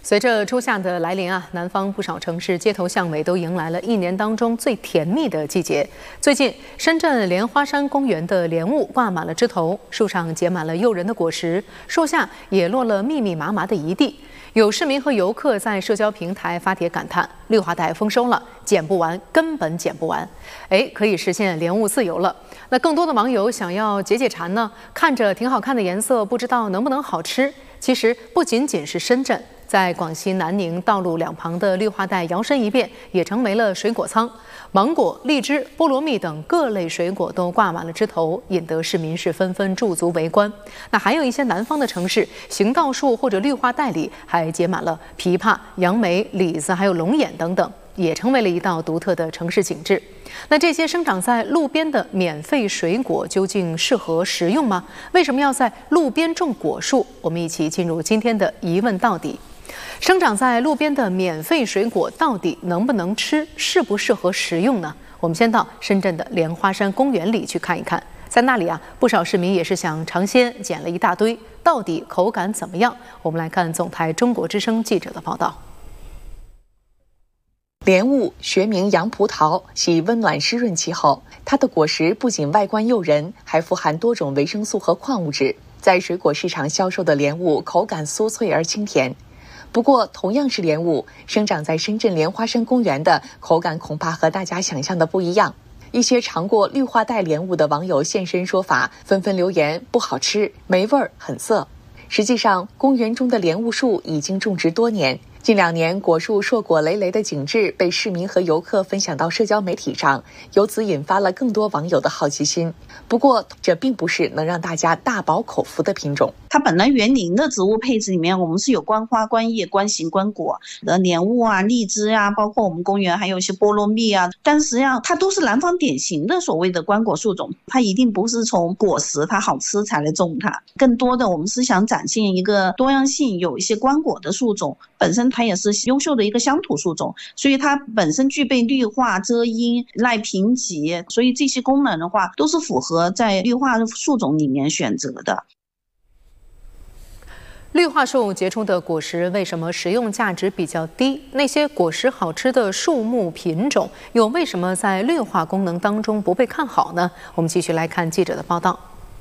随着初夏的来临南方不少城市街头巷尾都迎来了一年当中最甜蜜的季节。最近，深圳莲花山公园的莲雾挂满了枝头，树上结满了诱人的果实，树下也落了密密麻麻的一地。有市民和游客在社交平台发帖感叹：绿化带丰收了，捡不完，根本捡不完。可以实现莲雾自由了。那更多的网友想要解解馋呢，看着挺好看的颜色，不知道能不能好吃。其实不仅仅是深圳，在广西南宁道路两旁的绿化带摇身一变，也成为了水果仓。芒果、荔枝、菠萝蜜等各类水果都挂满了枝头，引得市民是纷纷驻足围观。那还有一些南方的城市，行道树或者绿化带里还结满了枇杷、杨梅、李子，还有龙眼等等，也成为了一道独特的城市景致。那这些生长在路边的免费水果究竟适合食用吗？为什么要在路边种果树？我们一起进入今天的疑问到底。生长在路边的免费水果到底能不能吃，适不适合食用呢？我们先到深圳的莲花山公园里去看一看。在那里不少市民也是想尝鲜，捡了一大堆，到底口感怎么样？我们来看总台中国之声记者的报道。 莲雾学名洋葡萄，喜温暖湿润气候。它的果实不仅外观诱人，还富含多种维生素和矿物质。在水果市场销售的莲雾口感酥脆而清甜。不过，同样是莲雾，生长在深圳莲花山公园的口感恐怕和大家想象的不一样。一些尝过绿化带莲雾的网友现身说法，纷纷留言不好吃、没味儿、很涩。实际上，公园中的莲雾树已经种植多年。近2年，果树硕果累累的景致被市民和游客分享到社交媒体上，由此引发了更多网友的好奇心。不过，这并不是能让大家大饱口福的品种。 它本来园林的植物配置里面，我们是有观花、观叶、观形、观果的莲雾荔枝包括我们公园还有一些菠萝蜜但实际上它都是南方典型的所谓的观果树种，它一定不是从果实它好吃才来种它，更多的我们是想展现一个多样性，有一些观果的树种本身它也是优秀的一个乡土树种，所以它本身具备绿化、遮阴、耐贫瘠，所以这些功能的话都是符合在绿化树种里面选择的。 绿化树结出的果实为什么食用价值比较低？那些果实好吃的树木品种又为什么在绿化功能当中不被看好呢？我们继续来看记者的报道。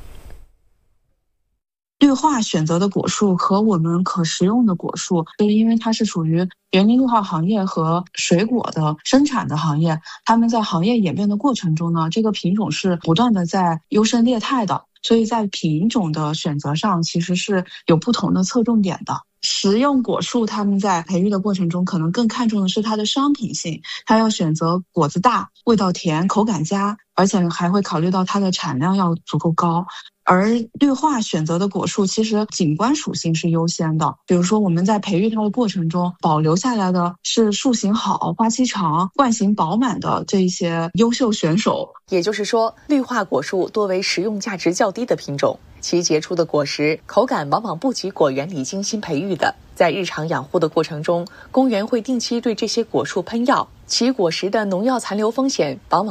绿化选择的果树和我们可食用的果树，就是因为它是属于园林绿化行业和水果的生产的行业，它们在行业演变的过程中呢，这个品种是不断的在优胜劣汰的，所以在品种的选择上其实是有不同的侧重点的。食用果树它们在培育的过程中可能更看重的是它的商品性，它要选择果子大、味道甜、口感佳，而且还会考虑到它的产量要足够高。而绿化选择的果树其实景观属性是优先的，比如说我们在培育它的过程中保留下来的是树形好、花期长、冠形饱满的这一些优秀选手。 也就是说，绿化果树多为食用价值较低的品种，其结出的果实口感往往不及果园里精心培育的。在日常养护的过程中，公园会定期对这些果树喷药，其果实的农药残留风险往往